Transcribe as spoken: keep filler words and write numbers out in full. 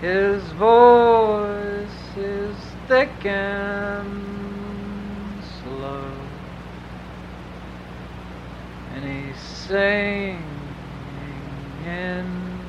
His voice is thick and slow, and he's singing in